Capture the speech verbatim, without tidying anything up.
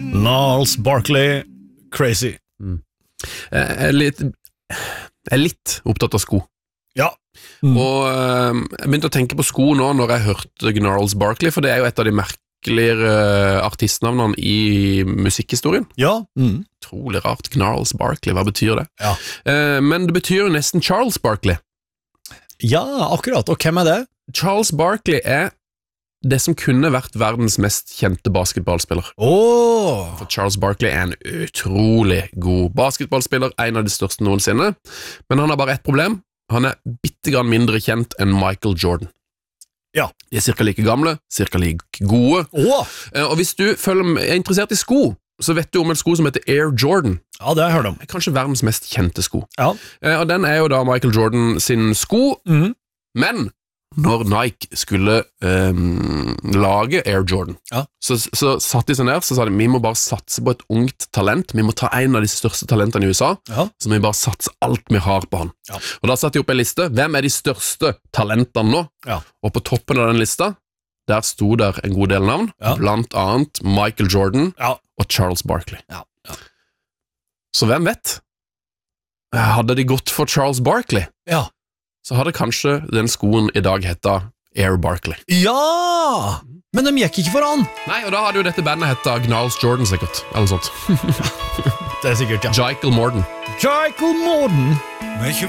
Gnarls Barkley, crazy. Mm. Jeg er litt, jeg er litt opptatt av sko. Ja. Mm. Og øh, jeg begynte å tenke på sko nå når jeg hørte Gnarls Barkley, for det er jo et av de merkeligere artistnavnene i musikkhistorien. Ja. Mm. Utrolig rart. Gnarls Barkley, hva betyr det? Ja. Uh, men det betyr jo nesten Charles Barkley. Ja, akkurat. Og hvem er det? Charles Barkley er det som kunne vært verdens mest kjente basketballspiller. Oh. For Charles Barkley er en utrolig god basketballspiller, en av de største noensinne, men han har bare ett problem. Han er bitte grann mindre kjent enn Michael Jordan. Ja. De er cirka like gamle, cirka like gode. Oh. Og hvis du føler, er interessert i sko, så vet du om en sko som heter Air Jordan. Ja, det har jeg hørt om. Kanskje verdens mest kjente sko. Ja. Og den er jo da Michael Jordan sin sko, mm. men når Nike skulle um, lage Air Jordan, ja. så, så satt de seg ned, så sa de, vi må bare satse på et ungt talent, vi må ta en av de største talentene i U S A, ja. så må vi bare satse alt vi har på han. Ja. Og da satt de opp en liste, hvem er de største talentene nå? Ja. Og på toppen av den lista, der sto der en god del navn, ja. blant annet Michael Jordan ja. og Charles Barkley. Ja. Ja. Så hvem vet? Hadde de gått for Charles Barkley? Ja. Så hadde kanskje den skoen i dag hetta Air Barkley. Ja! Men de gikk ikke for han. Nei, og da hadde jo dette bandet hetta Gnarls Jordan sikkert, eller sånt. Det er sikkert, ja. Michael Jordan. Michael Jordan.